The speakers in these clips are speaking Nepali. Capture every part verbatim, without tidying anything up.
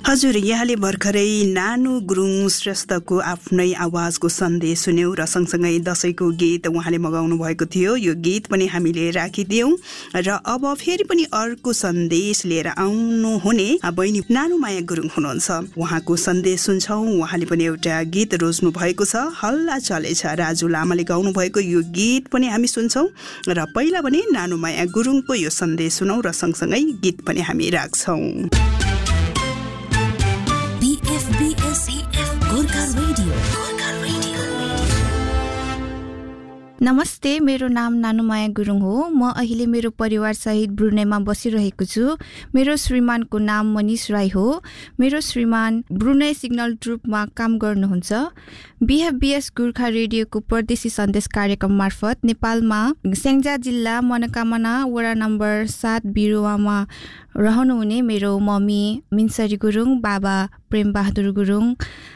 हजुर, यहाँले भर्खरै नानु गुरुङ श्रेष्ठको आफ्नै आवाजको सन्देश सुन्यौं र सँगसँगै दशैंको गीत उहाँले मगाउनु भएको थियो। यो गीत पनि हामीले राखिदियौं र अब फेरि पनि अर्को सन्देश लिएर आउनु हुने बहिनी नानुमाया गुरुङ हुनुहुन्छ। उहाँको सन्देश सुन्छौं। उहाँले पनि एउटा गीत रोज्नु भएको छ, हल्ला चलेछ, राजु लामाले गाउनु भएको यो गीत पनि हामी सुन्छौं र पहिला पनि नानुमाया गुरुङको यो सन्देश सुनौं र सँगसँगै गीत पनि हामी राख्छौं। नमस्ते, मेरो नाम नानुमाया गुरुङ हो। म अहिले मेरो परिवार सहित ब्रुनेमा बसिरहेको छु। मेरो श्रीमानको नाम मनिष राई हो। मेरो श्रीमान ब्रुने सिग्नल ट्रुपमा काम गर्नुहुन्छ। बीएफबीएस गोर्खा रेडियोको परदेशी सन्देश कार्यक्रम मार्फत नेपालमा स्याङ्जा जिल्ला मनोकामना वडा नम्बर सात बिरुवामा रहनुहुने मेरो मम्मी मिन्सरी गुरुङ, बाबा प्रेम बहादुर गुरुङ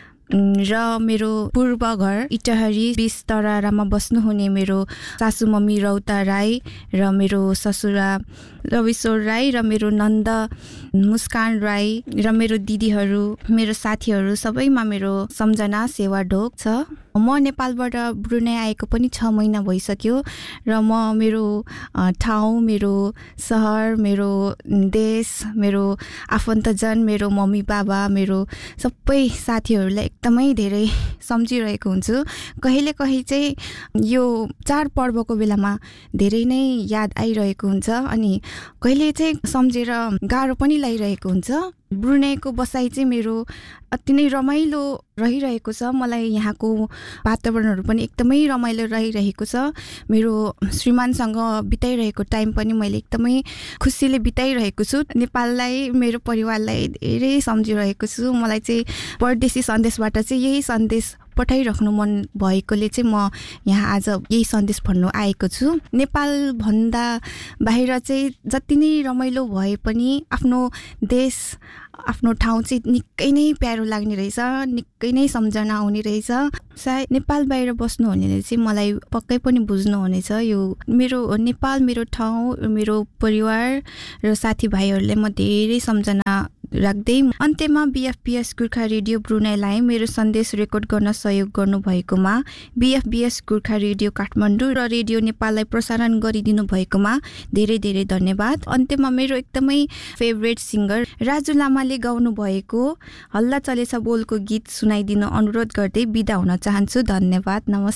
र मेरो पूर्व घर इटहरी बीस तरारामा बस्नुहुने मेरो सासु मम्मी रौता राई र मेरो ससुरा रविश्वर राई र मेरो नन्द मुस्कान राई र मेरो दिदीहरू, मेरो साथीहरू सबैमा मेरो सम्झना सेवा ढोक छ। म नेपालबाट ब्रुने आएको पनि छ महिना भइसक्यो र म मेरो ठाउँ, मेरो सहर, मेरो देश, मेरो आफन्तजन, मेरो मम्मी बाबा, मेरो सबै साथीहरूलाई एकदमै धेरै सम्झिरहेको हुन्छु। कहिले कहीँ चाहिँ यो चाडपर्वको बेलामा धेरै नै याद आइरहेको हुन्छ अनि कहिले चाहिँ सम्झेर गाह्रो पनि लागिरहेको हुन्छ। ब्रुनेको बसाइ चाहिँ मेरो अति नै रमाइलो रहिरहेको छ। मलाई यहाँको वातावरणहरू पनि एकदमै रमाइलो रहिरहेको छ। मेरो श्रीमानसँग बिताइरहेको टाइम पनि मैले एकदमै खुसीले बिताइरहेको छु। नेपाललाई, मेरो परिवारलाई धेरै सम्झिरहेको छु। मलाई चाहिँ परदेशी सन्देशबाट चाहिँ यही सन्देश पठाइराख्नु मन भएकोले चाहिँ म यहाँ आज यही सन्देश भन्नु आएको छु। नेपाल भन्दा बाहिर चाहिँ जति नै रमाइलो भए पनि आफ्नो देश, आफ्नो ठाउँ चाहिँ निकै नै प्यारो लाग्ने रहेछ, निकै नै सम्झना आउने रहेछ। सायद नेपाल बाहिर बस्नुहुनेले चाहिँ मलाई पक्कै पनि बुझ्नुहुनेछ। यो मेरो नेपाल, मेरो ठाउँ, मेरो परिवार र साथीभाइहरूले म धेरै सम्झना राख्दै अन्त्यमा बीएफबीएस गोर्खा रेडियो ब्रुनेलाई मेरो सन्देश रेकर्ड गर्न सहयोग गर्नुभएकोमा, बीएफबीएस गोर्खा रेडियो काठमाडौँ र रेडियो नेपाललाई प्रसारण गरिदिनु भएकोमा धेरै धेरै धन्यवाद। अन्त्यमा मेरो एकदमै फेभरेट सिङ्गर राजु लामाले गाउनु भएको हल्ला चलेछ बोलको गीत सुनाइदिनु अनुरोध गर्दै बिदा हुन चाहन्छु। धन्यवाद, नमस्ते।